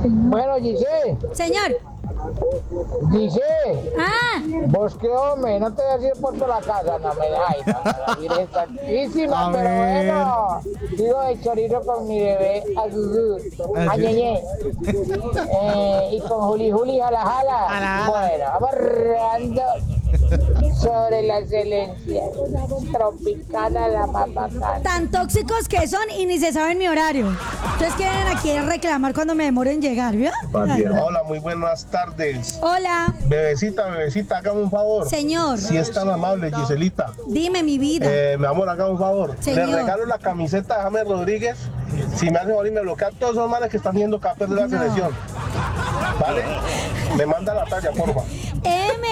Bueno, Giselle, Señor. Giselle, Ah, vos qué hombre, no te vas a ir por toda la casa, no me ay, no, la Virgen Santísima, A pero ver. bueno, digo de chorizo con mi bebé, a Ñeñe, y con Juli, jala, jala. Bueno, vamos hablando sobre la excelencia tropicana, la más bacana. tan tóxicos que son y ni se saben mi horario. Entonces quieren aquí reclamar cuando me demoro en llegar, ¿vio? Hola, muy buenas tardes. Hola, Bebecita, hágame un favor. señor. Si es tan amable, Giselita. Dime mi vida. Mi amor, hágame un favor. Señor. Le regalo la camiseta a James Rodríguez. Si me hace favor y me bloquea todos esos manes que están viendo capes de la selección. ¿Vale? Me manda la talla, porfa. M.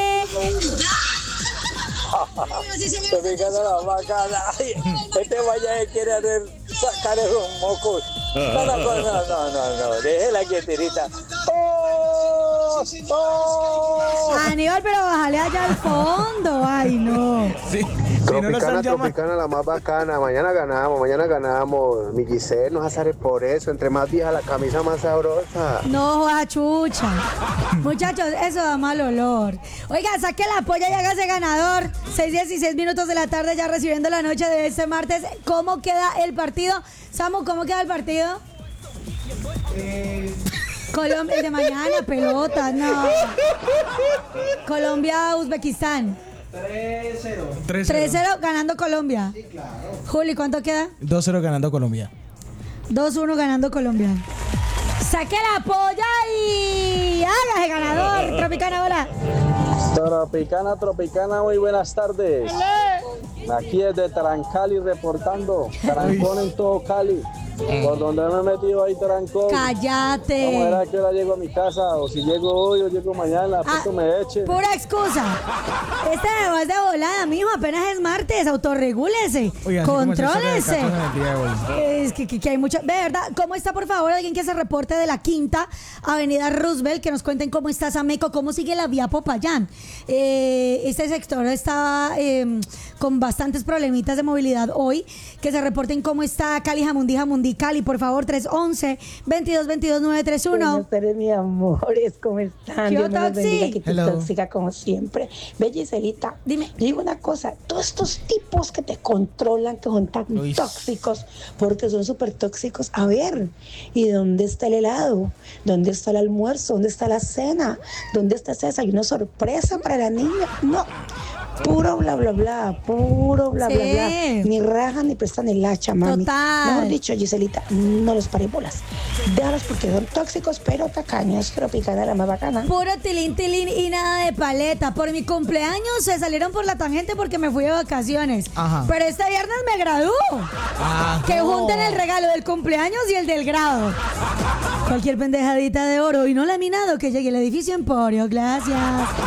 Tropicana la bacana. Este vaya quiere sacar esos mocos. No, déjela quieterita. ¡Oh! Aníbal, pero bájale allá al fondo. Ay, no. Sí. Si no lo están llamando. Tropicana, la más bacana. Mañana ganamos. Mi Giselle nos hace por eso. Entre más vieja la camisa, más sabrosa. No, joda, chucha. Muchachos, eso da mal olor. Oiga, saque la polla y hágase ganador. 6:16 minutos de la tarde, ya recibiendo la noche de este martes. ¿Cómo queda el partido? Samu, ¿cómo queda el partido? Colombia, el de mañana, pelota, no. Colombia, Uzbekistán. 3-0 ganando Colombia. Sí, claro. Juli, ¿cuánto queda? 2-0 ganando Colombia. 2-1 ganando Colombia. Saque la polla y hágase ganador. Tropicana, hola. Tropicana, muy buenas tardes. Aquí desde Trancali reportando. Trancón en todo Cali. Por donde me he metido ahí trancón. Cállate. Vamos a ver a qué hora llego a mi casa. O si llego hoy o llego mañana. Pues me echen. Pura excusa. Este me vas de volada, mijo. Apenas es martes. Autorregúlese. Oiga, así como se sale de Contrólese. cacho en el día de hoy. Es que hay mucha. De verdad, ¿cómo está, por favor, alguien que se reporte de la Quinta Avenida Roosevelt? Que nos cuenten cómo está Sameco, cómo sigue la vía Popayán. Este sector está con bastantes problemitas de movilidad hoy. Que se reporten cómo está Cali, Jamundí, Cali, por favor, 311-2222-931. Buenas tardes, mis amores, ¿cómo están? ¿Qué Dios me los Toxi? bendiga, que tú Hello. tóxica como siempre. Ve, Giselita, Dime. digo una cosa, todos estos tipos que te controlan, que son tan Uy. tóxicos, porque son súper tóxicos, a ver, ¿y dónde está el helado? ¿Dónde está el almuerzo? ¿Dónde está la cena? ¿Dónde está ese desayuno sorpresa para la niña? No. Puro bla bla bla, puro bla Sí. bla bla. Ni rajan ni prestan el hacha, mami. Total. Mejor dicho, Giselita, no los pares bolas. Déjalos porque son tóxicos, pero tacaños. Tropicana, la más bacana. Puro tilín y nada de paleta. Por mi cumpleaños se salieron por la tangente porque me fui de vacaciones. Ajá. Pero este viernes me gradúo. Que junten el regalo del cumpleaños y el del grado. Cualquier pendejadita de oro y no laminado que llegue al edificio Emporio. Gracias.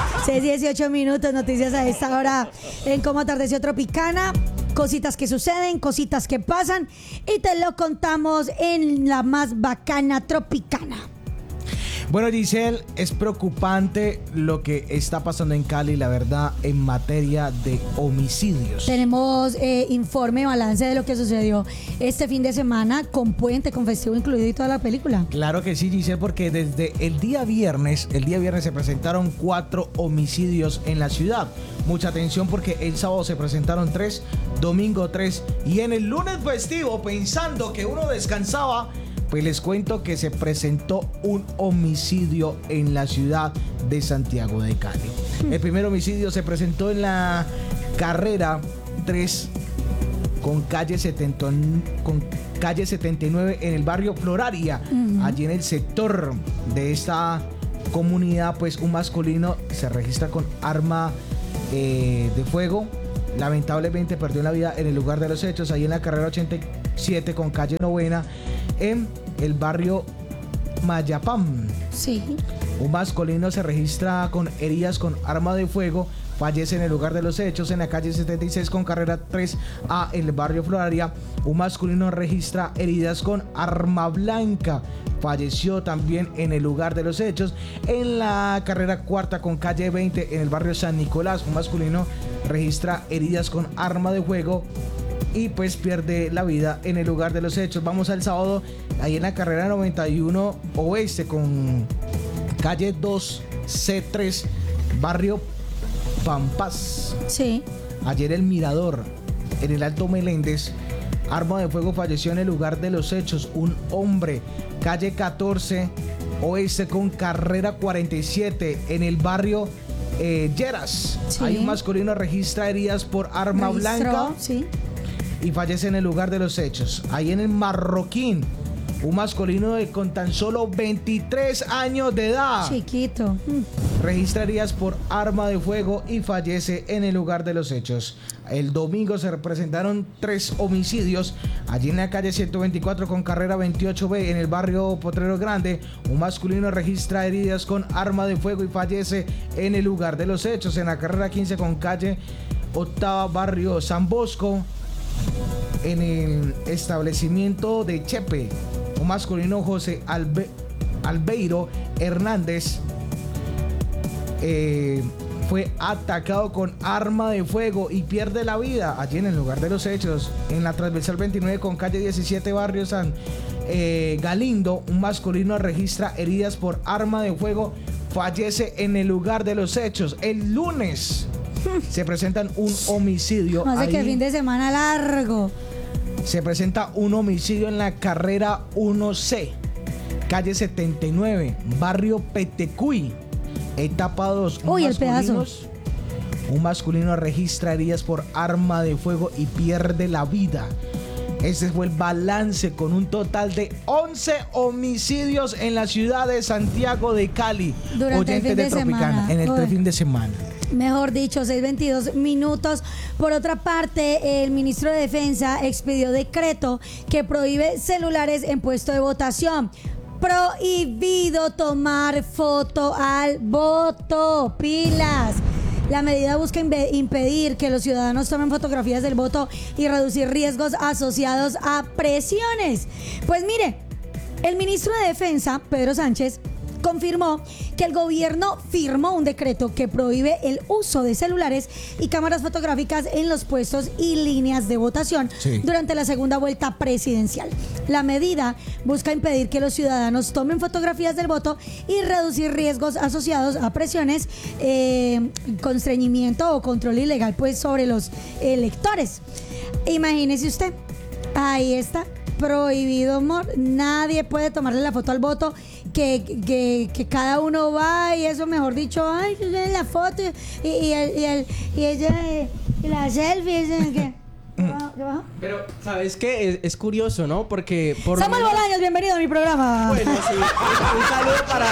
6:18 minutos, noticias a esta hora en Cómo Atardeció Tropicana. Cositas que suceden, cositas que pasan y te lo contamos en la más bacana Tropicana. Bueno, Giselle, es preocupante lo que está pasando en Cali, la verdad, en materia de homicidios. Tenemos informe, balance de lo que sucedió este fin de semana con puente, con festivo incluido y toda la película. Claro que sí, Giselle, porque desde el día viernes se presentaron 4 homicidios en la ciudad. Mucha atención porque el sábado se presentaron 3, domingo 3 y en el lunes festivo, pensando que uno descansaba, pues les cuento que se presentó un homicidio en la ciudad de Santiago de Cali. El primer homicidio se presentó en la carrera 3 con calle 79 en el barrio Floraria. Allí en el sector de esta comunidad, pues un masculino se registra con arma de fuego. Lamentablemente perdió la vida en el lugar de los hechos, ahí en la carrera 87 con calle Novena, en el barrio Mayapam. Sí. Un masculino se registra con heridas con arma de fuego, fallece en el lugar de los hechos en la calle 76 con carrera 3A en el barrio Floraria. Un masculino registra heridas con arma blanca, falleció también en el lugar de los hechos en la carrera 4 con calle 20 en el barrio San Nicolás. Un masculino registra heridas con arma de fuego, y pues pierde la vida en el lugar de los hechos. Vamos al sábado, ahí en la carrera 91 Oeste con calle 2C3, barrio Pampas. Sí. Ayer el Mirador, en el Alto Meléndez, arma de fuego, falleció en el lugar de los hechos un hombre. Calle 14 Oeste con carrera 47 en el barrio Lleras. Sí. Hay un masculino registra heridas por arma blanca, sí, y fallece en el lugar de los hechos. Ahí en el Marroquín, un masculino con tan solo 23 años de edad chiquito, registra heridas por arma de fuego y fallece en el lugar de los hechos. El domingo se presentaron 3 homicidios allí en la calle 124 con carrera 28B en el barrio Potrero Grande. Un masculino registra heridas con arma de fuego y fallece en el lugar de los hechos. En la carrera 15 con calle Octava, barrio San Bosco, en el establecimiento de Chepe, un masculino José Albeiro Hernández fue atacado con arma de fuego y pierde la vida allí en el lugar de los hechos. En la transversal 29 con calle 17, barrio San Galindo, un masculino registra heridas por arma de fuego, fallece en el lugar de los hechos. El lunes se presentan un homicidio. No sé qué fin de semana largo. Se presenta un homicidio en la carrera 1C, calle 79, barrio Petecuy, etapa 2. Uy, el pedazo. Un masculino registra heridas por arma de fuego y pierde la vida. Ese fue el balance, con un total de 11 homicidios en la ciudad de Santiago de Cali. Durante el fin de semana. En el fin de semana. Mejor dicho, 6:22 minutos. Por otra parte, el ministro de Defensa expidió decreto que prohíbe celulares en puesto de votación. Prohibido tomar foto al voto. Pilas. La medida busca impedir que los ciudadanos tomen fotografías del voto y reducir riesgos asociados a presiones. Pues mire, el ministro de Defensa, Pedro Sánchez, confirmó que el gobierno firmó un decreto que prohíbe el uso de celulares y cámaras fotográficas en los puestos y líneas de votación durante la segunda vuelta presidencial. La medida busca impedir que los ciudadanos tomen fotografías del voto y reducir riesgos asociados a presiones, constreñimiento o control ilegal pues sobre los electores. Imagínese usted, ahí está, prohibido, amor. Nadie puede tomarle la foto al voto, que cada uno va y eso, mejor dicho, ay, la foto y ella y la selfie, ¿qué? ¿Qué bajó? Pero, ¿sabes qué? Es curioso, ¿no? Porque por Samuel Bolaños, bienvenido a mi programa. Bueno, sí. Un saludo para...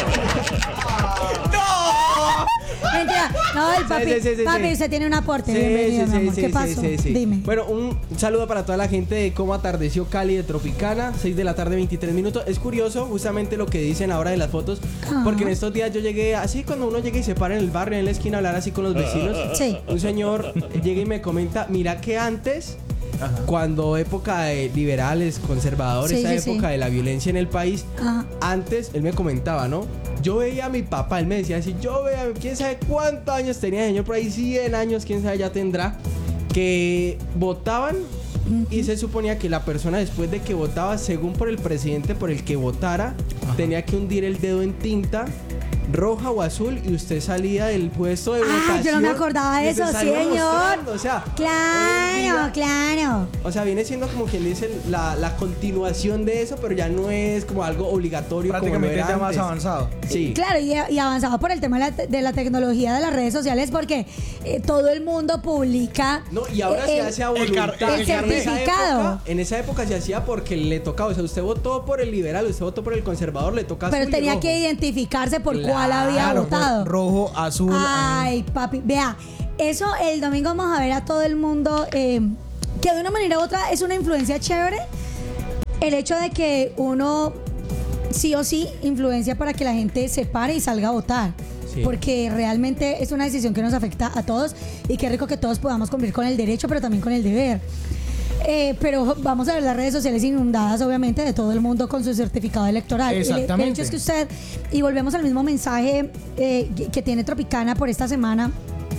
¡No! Mentira. No, el papi. Papi, usted tiene un aporte. Bienvenido, mi amor. ¿Qué pasó? Dime. Bueno, un saludo para toda la gente de cómo atardeció Cali de Tropicana, 6 de la tarde, 23 minutos. Es curioso justamente lo que dicen ahora de las fotos, porque en estos días yo llegué, así cuando uno llega y se para en el barrio, en la esquina, a hablar así con los vecinos. Sí. Un señor llega y me comenta, mira que antes... Cuando época de liberales, conservadores, esa época de la violencia en el país, antes él me comentaba, ¿no? Yo veía a mi papá, él me decía así, yo veía, quién sabe cuántos años tenía el señor, por ahí 100 años, quién sabe ya tendrá, que votaban y se suponía que la persona después de que votaba, según por el presidente por el que votara, tenía que hundir el dedo en tinta roja o azul y usted salía del puesto de votación. Yo no me acordaba de eso, señor. O sea, claro. O sea, viene siendo como quien dice la continuación de eso, pero ya no es como algo obligatorio. Prácticamente como ya más avanzado. Sí. Claro, y avanzado por el tema de la tecnología de las redes sociales, porque todo el mundo publica. No, y ahora se hace a voluntad. El certificado. En esa época se hacía porque le tocaba. O sea, usted votó por el liberal, usted votó por el conservador, le toca azul. Pero tenía que identificarse por cuál había votado. Rojo, azul. Ay, papi. Vea, eso el domingo vamos a ver a todo el mundo que de una manera u otra es una influencia chévere. El hecho de que uno sí o sí influencia para que la gente se pare y salga a votar. Sí. Porque realmente es una decisión que nos afecta a todos y qué rico que todos podamos cumplir con el derecho, pero también con el deber. Pero vamos a ver las redes sociales inundadas, obviamente, de todo el mundo con su certificado electoral. Exactamente. El hecho es que usted, y volvemos al mismo mensaje que tiene Tropicana por esta semana,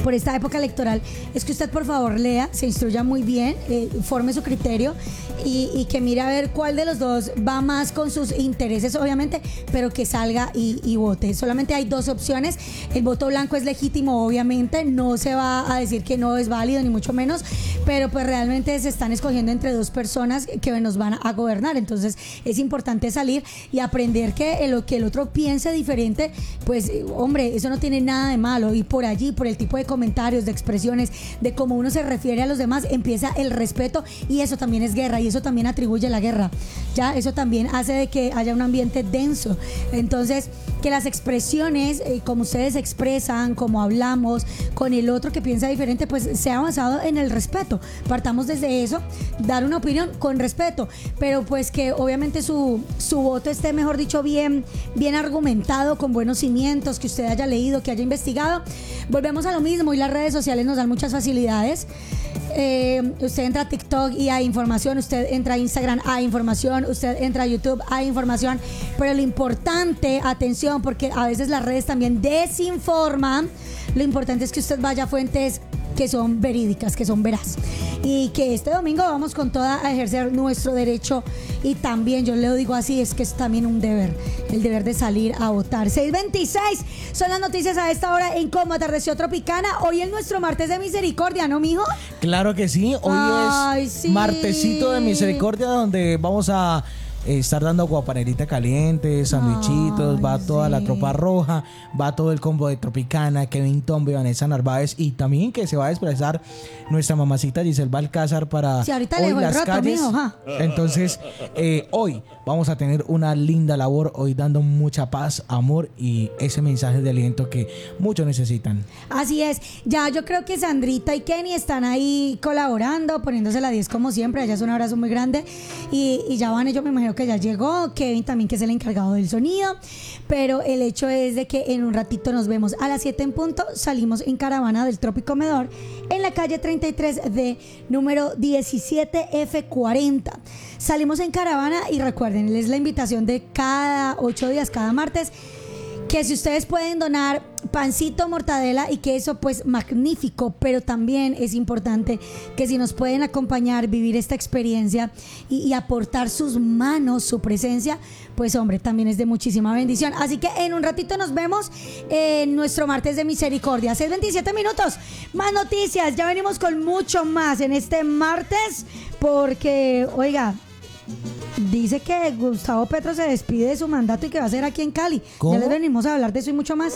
por esta época electoral es que usted por favor lea, se instruya muy bien, forme su criterio y que mire a ver cuál de los dos va más con sus intereses, obviamente, pero que salga y vote. Solamente hay dos opciones. El voto blanco es legítimo, obviamente, no se va a decir que no es válido, ni mucho menos, pero pues realmente se están escogiendo entre dos personas que nos van a gobernar. Entonces es importante salir y aprender que lo que el otro piense diferente, pues hombre, eso no tiene nada de malo. Y por allí, por el tipo de comentarios, de expresiones, de cómo uno se refiere a los demás, empieza el respeto, y eso también es guerra, y eso también atribuye la guerra. Ya, eso también hace de que haya un ambiente denso. Entonces, que las expresiones, como ustedes expresan, como hablamos con el otro que piensa diferente, pues sea basado en el respeto. Partamos desde eso, dar una opinión con respeto, pero pues que obviamente su voto esté, mejor dicho, bien argumentado, con buenos cimientos, que usted haya leído, que haya investigado. Volvemos a lo mismo, y las redes sociales nos dan muchas facilidades. Usted entra a TikTok y hay información, usted entra a Instagram, hay información, usted entra a YouTube, hay información, pero lo importante, atención, porque a veces las redes también desinforman, lo importante es que usted vaya a fuentes que son verídicas, que son veraz, y que este domingo vamos con toda a ejercer nuestro derecho, y también yo le digo así, es que es también un deber, el deber de salir a votar. 6:26 son las noticias a esta hora en Cómo Atardeció Tropicana. Hoy es nuestro martes de misericordia, ¿no, mijo? Claro que sí, hoy es sí, martesito de misericordia, donde vamos a estar dando guapanerita caliente, sandwichitos, va toda la tropa roja, va todo el combo de Tropicana, Kevin Tombe, Vanessa Narváez, y también que se va a desplazar nuestra mamacita Giselle Balcázar para ahorita hoy le las roto, calles. mijo, ja. Entonces, hoy vamos a tener una linda labor, hoy dando mucha paz, amor y ese mensaje de aliento que muchos necesitan. Así es, ya yo creo que Sandrita y Kenny están ahí colaborando, poniéndose la 10 como siempre. Allá es un abrazo muy grande, y ya van, yo me imagino que ya llegó Kevin también, que es el encargado del sonido, pero el hecho es de que en un ratito nos vemos a las 7 en punto. Salimos en caravana del Trópico Comedor en la calle 33D, número 17F40. Salimos en caravana, y recuerden, es la invitación de cada 8 días, cada martes, que si ustedes pueden donar pancito, mortadela y queso, pues magnífico, pero también es importante que si nos pueden acompañar, vivir esta experiencia y aportar sus manos, su presencia, pues hombre, también es de muchísima bendición. Así que en un ratito nos vemos en nuestro martes de misericordia. 6:27 minutos, más noticias, ya venimos con mucho más en este martes, porque oiga, dice que Gustavo Petro se despide de su mandato y que va a ser aquí en Cali. ¿Cómo? Ya les venimos a hablar de eso y mucho más.